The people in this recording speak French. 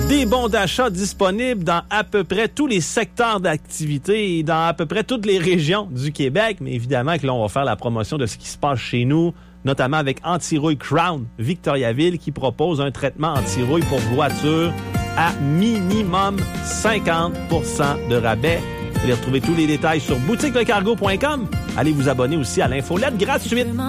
Des bons d'achat disponibles dans à peu près tous les secteurs d'activité et dans à peu près toutes les régions du Québec. Mais évidemment que là, on va faire la promotion de ce qui se passe chez nous, notamment avec Anti-Rouille Crown Victoriaville qui propose un traitement anti-rouille pour voiture à minimum 50% de rabais. Vous allez retrouver tous les détails sur boutiquelecargo.com. Allez vous abonner aussi à l'infolette gratuite.